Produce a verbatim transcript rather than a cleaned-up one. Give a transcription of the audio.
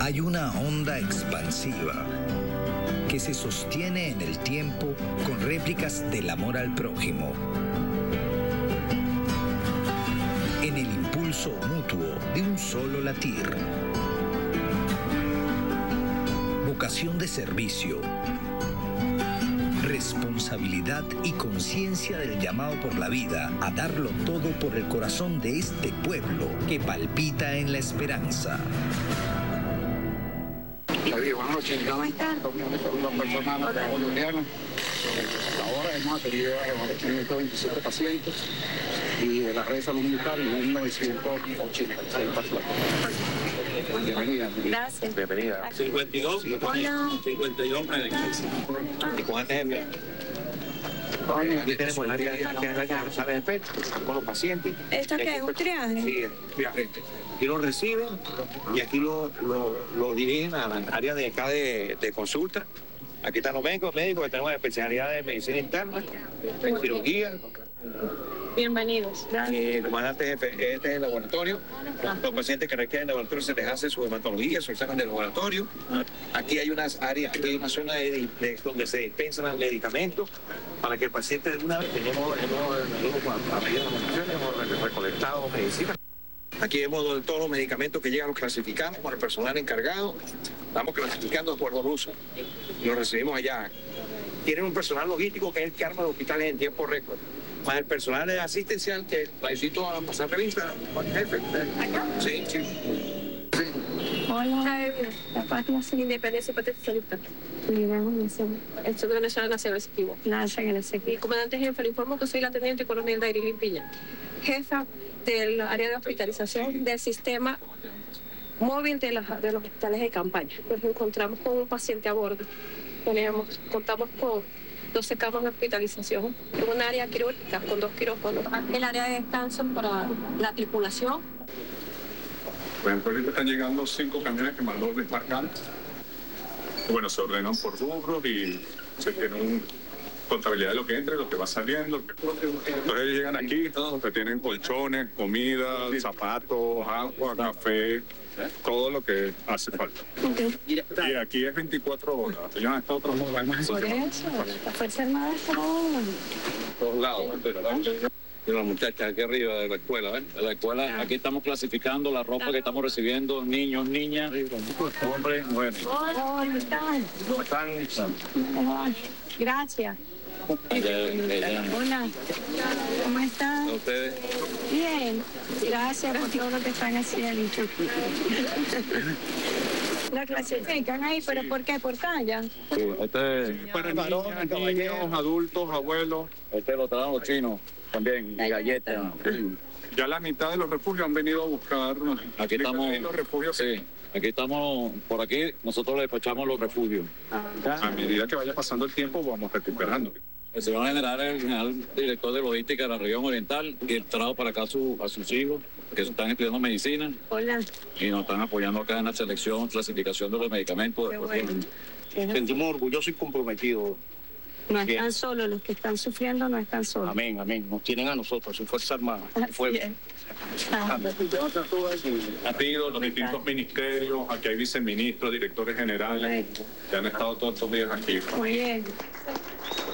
Hay una onda expansiva que se sostiene en el tiempo con réplicas del amor al prójimo. En el impulso mutuo de un solo latir. Vocación de servicio. Responsabilidad y conciencia del llamado por la vida a darlo todo por el corazón de este pueblo que palpita en la esperanza. Buenas noches. ¿Cómo están? Una persona colombiana. Ahora hemos atendido a quinientos veintisiete pacientes y de la red de salud militar mil novecientos ochenta y seis pacientes. Bienvenida. Gracias. Bienvenida. cincuenta y dos. Hola. cincuenta y dos médicos. ¿Y cuántos ejemplos? Aquí tenemos el área de sala de espera con los pacientes. ¿Esto qué es? ¿Un triaje? Sí, triaje. Aquí lo reciben y aquí lo, lo, lo dirigen a la área de acá de, de consulta. Aquí están los médicos, médicos que tenemos especialidades de medicina interna, de cirugía. Bienvenidos. Eh, el comandante jefe, este es el laboratorio. Los pacientes que requieren laboratorio se les hace su hematología, su examen de laboratorio. Aquí hay unas áreas, aquí hay una zona de, de, donde se dispensan los medicamentos para que el paciente de una vez tenemos, hemos, hemos, a medida de las funciones, hemos recolectado medicina. Aquí vemos todos los medicamentos que llegan, los clasificamos con el personal encargado. Estamos clasificando de acuerdo al uso. Los recibimos allá. Tienen un personal logístico que es el que arma los hospitales en tiempo récord. Más el personal asistencial que necesito a pasar revista. Jefe. Sí, sí. Hola. La página sin independencia y potencialista. El Centro Nacional Nacional Executivo. Nacional Executivo. Comandante jefe, le informo que soy la teniente coronel Dairili Piña, jefa del área de hospitalización del sistema móvil de, la, de los hospitales de campaña. Nos encontramos con un paciente a bordo. Tenemos, contamos con doce camas de hospitalización, en un área quirúrgica con dos quirófanos, el área de descanso para la tripulación. Por ejemplo, ahorita están llegando cinco camiones que mandó desmarcar. Bueno, se ordenan por rubros y se tiene una contabilidad de lo que entra y lo que va saliendo. Entonces llegan aquí, que tienen colchones, comida, zapatos, agua, café, todo lo que hace falta. Okay. Y aquí es veinticuatro horas. Ellos han estado trabajando más. Por eso, la Fuerza Armada está Todos lados, ¿verdad? Y las muchachas aquí arriba de la escuela, ¿ven? De la escuela, aquí estamos clasificando la ropa que estamos recibiendo, niños, niñas, hombres, mujeres. Hola, ¿cómo están? ¿Cómo están? Gracias. Ella, ella. Hola, ¿cómo están? ¿A ustedes? Bien, gracias por todo lo que están haciendo. La clasifican ahí, ¿pero por qué? ¿Por talla? Sí, este es Para niñas, niños, adultos, abuelos. este lo traen los chinos también, galletas. Sí. Ya la mitad de los refugios han venido a buscar. Aquí estamos, los refugios. sí, aquí estamos, por aquí nosotros le despachamos los refugios. A medida que vaya pasando el tiempo, vamos recuperando. El señor general es el general director de logística de la región oriental y él trajo para acá a, su, a sus hijos que están estudiando medicina. Hola. Y nos están apoyando acá en la selección, clasificación de los medicamentos. Qué bueno. Sentimos orgullosos y comprometidos. No están solos, los que están sufriendo no están solos. Amén, amén. Nos tienen a nosotros, su Fuerza Armada. Así es. Ah. Han ido los distintos ministerios, aquí hay viceministros, directores generales, que han estado todos estos días aquí. Muy bien.